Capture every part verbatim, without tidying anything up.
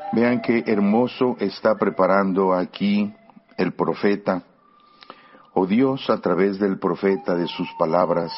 Vean qué hermoso está preparando aquí el profeta, o Dios a través del profeta, de sus palabras,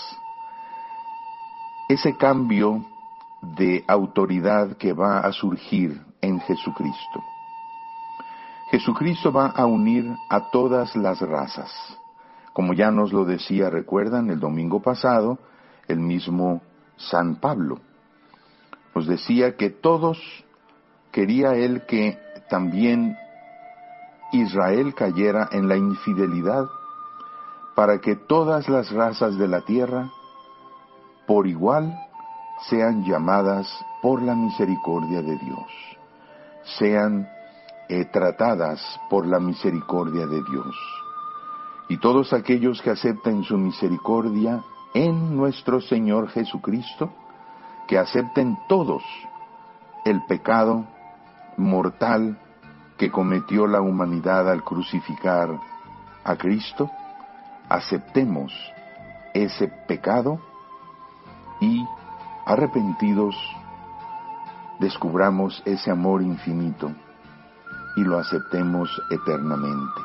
ese cambio de autoridad que va a surgir en Jesucristo. Jesucristo va a unir a todas las razas. Como ya nos lo decía, recuerdan, el domingo pasado, el mismo San Pablo. Nos decía que todos, quería él que también Israel cayera en la infidelidad, para que todas las razas de la tierra, por igual, sean llamadas por la misericordia de Dios, sean eh, tratadas por la misericordia de Dios. Y todos aquellos que acepten su misericordia en nuestro Señor Jesucristo, que acepten todos el pecado mortal que cometió la humanidad al crucificar a Cristo, aceptemos ese pecado y, arrepentidos, descubramos ese amor infinito y lo aceptemos eternamente.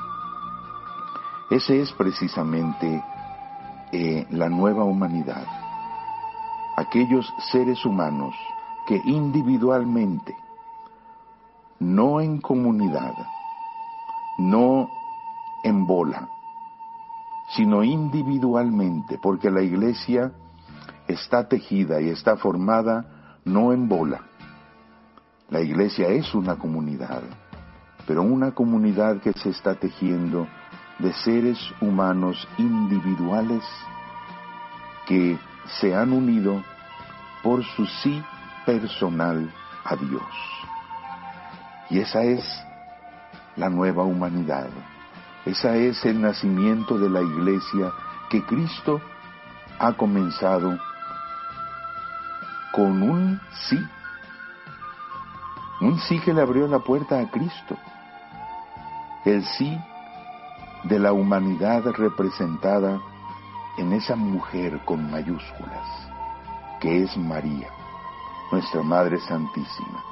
Ese es precisamente eh, la nueva humanidad. Aquellos seres humanos que individualmente, no en comunidad, no en bola, sino individualmente, porque la iglesia está tejida y está formada no en bola. La iglesia es una comunidad, pero una comunidad que se está tejiendo de seres humanos individuales que se han unido por su sí personal a Dios. Y esa es la nueva humanidad. Esa es el nacimiento de la iglesia que Cristo ha comenzado con un sí. Un sí que le abrió la puerta a Cristo. El sí de la humanidad representada en esa mujer con mayúsculas, que es María, nuestra Madre Santísima.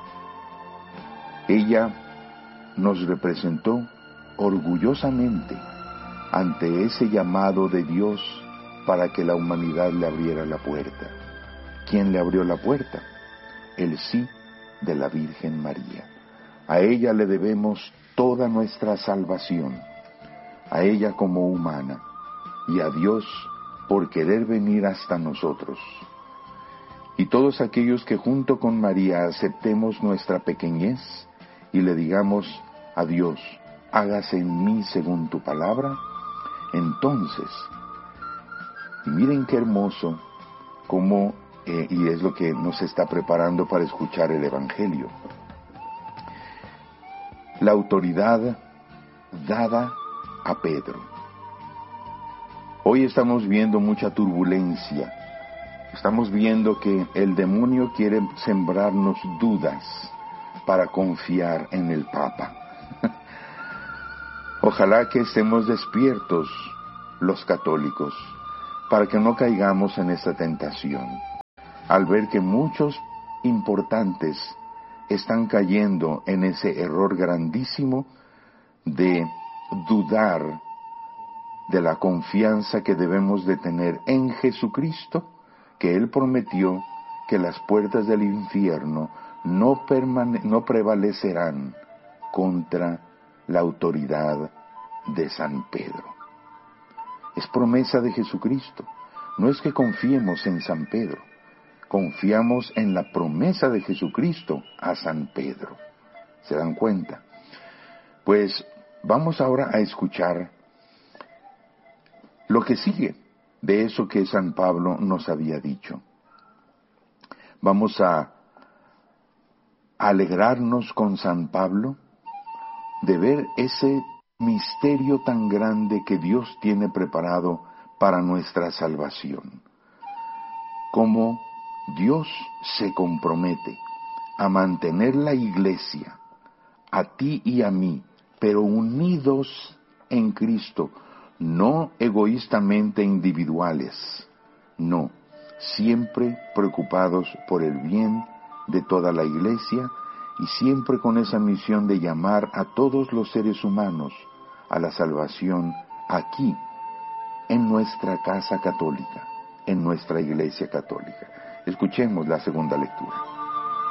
Ella nos representó orgullosamente ante ese llamado de Dios para que la humanidad le abriera la puerta. ¿Quién le abrió la puerta? El sí de la Virgen María. A ella le debemos toda nuestra salvación, a ella como humana, y a Dios por querer venir hasta nosotros. Y todos aquellos que junto con María aceptemos nuestra pequeñez y le digamos a Dios, hágase en mí según tu palabra, entonces, y miren qué hermoso, cómo, eh, y es lo que nos está preparando para escuchar el Evangelio. La autoridad dada a Pedro. Hoy estamos viendo mucha turbulencia. Estamos viendo que el demonio quiere sembrarnos dudas para confiar en el Papa. Ojalá que estemos despiertos los católicos para que no caigamos en esta tentación, al ver que muchos importantes están cayendo en ese error grandísimo de dudar de la confianza que debemos de tener en Jesucristo, que Él prometió que las puertas del infierno no, permane- no prevalecerán contra la autoridad de San Pedro. Es promesa de Jesucristo. No es que confiemos en San Pedro, confiamos en la promesa de Jesucristo a San Pedro. ¿Se dan cuenta? Pues vamos ahora a escuchar lo que sigue de eso que San Pablo nos había dicho. Vamos a alegrarnos con San Pablo de ver ese misterio tan grande que Dios tiene preparado para nuestra salvación. Cómo Dios se compromete a mantener la iglesia, a ti y a mí, pero unidos en Cristo, no egoístamente individuales, no, siempre preocupados por el bien de toda la iglesia y siempre con esa misión de llamar a todos los seres humanos a la salvación aquí, en nuestra casa católica, en nuestra iglesia católica. Escuchemos la segunda lectura.